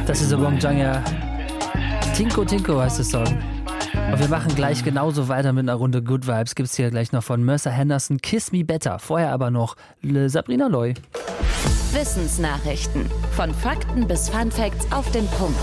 Das ist Wong Jang. Tinko Tinko heißt der Song. Und wir machen gleich genauso weiter mit einer Runde Good Vibes. Gibt's hier gleich noch von Mercer Henderson, Kiss Me Better. Vorher aber noch Sabrina Loy. Wissensnachrichten. Von Fakten bis Funfacts auf den Punkt.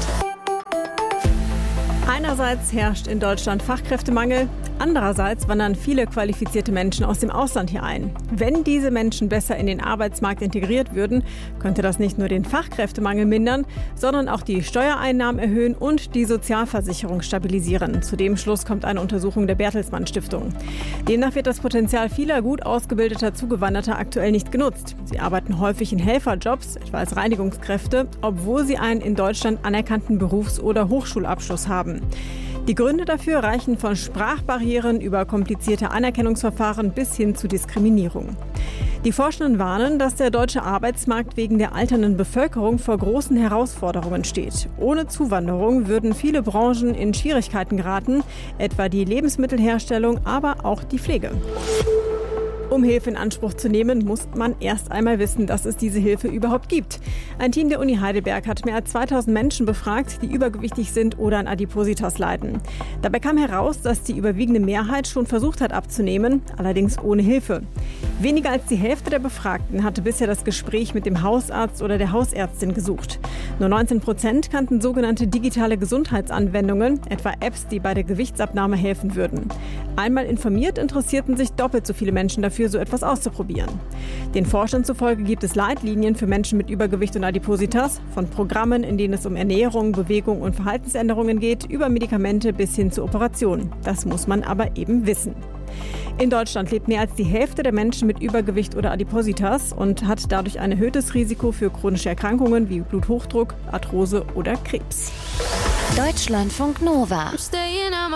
Einerseits herrscht in Deutschland Fachkräftemangel, andererseits wandern viele qualifizierte Menschen aus dem Ausland hier ein. Wenn diese Menschen besser in den Arbeitsmarkt integriert würden, könnte das nicht nur den Fachkräftemangel mindern, sondern auch die Steuereinnahmen erhöhen und die Sozialversicherung stabilisieren. Zu dem Schluss kommt eine Untersuchung der Bertelsmann Stiftung. Demnach wird das Potenzial vieler gut ausgebildeter Zugewanderter aktuell nicht genutzt. Sie arbeiten häufig in Helferjobs, etwa als Reinigungskräfte, obwohl sie einen in Deutschland anerkannten Berufs- oder Hochschulabschluss haben. Die Gründe dafür reichen von Sprachbarrieren über komplizierte Anerkennungsverfahren bis hin zu Diskriminierung. Die Forschenden warnen, dass der deutsche Arbeitsmarkt wegen der alternden Bevölkerung vor großen Herausforderungen steht. Ohne Zuwanderung würden viele Branchen in Schwierigkeiten geraten, etwa die Lebensmittelherstellung, aber auch die Pflege. Um Hilfe in Anspruch zu nehmen, muss man erst einmal wissen, dass es diese Hilfe überhaupt gibt. Ein Team der Uni Heidelberg hat mehr als 2000 Menschen befragt, die übergewichtig sind oder an Adipositas leiden. Dabei kam heraus, dass die überwiegende Mehrheit schon versucht hat abzunehmen, allerdings ohne Hilfe. Weniger als die Hälfte der Befragten hatte bisher das Gespräch mit dem Hausarzt oder der Hausärztin gesucht. Nur 19% kannten sogenannte digitale Gesundheitsanwendungen, etwa Apps, die bei der Gewichtsabnahme helfen würden. Einmal informiert, interessierten sich doppelt so viele Menschen dafür, so etwas auszuprobieren. Den Forschern zufolge gibt es Leitlinien für Menschen mit Übergewicht und Adipositas, von Programmen, in denen es um Ernährung, Bewegung und Verhaltensänderungen geht, über Medikamente bis hin zu Operationen. Das muss man aber eben wissen. In Deutschland lebt mehr als die Hälfte der Menschen mit Übergewicht oder Adipositas und hat dadurch ein erhöhtes Risiko für chronische Erkrankungen wie Bluthochdruck, Arthrose oder Krebs. Deutschlandfunk Nova.